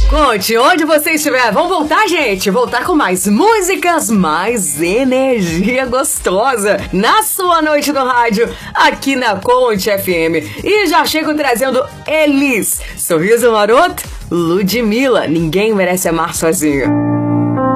Conte, onde você estiver, vamos voltar, gente? Voltar com mais músicas, mais energia gostosa na sua noite no rádio, aqui na Conte FM. E já chego trazendo eles, Sorriso Maroto, Ludmilla, Ninguém Merece Amar Sozinho.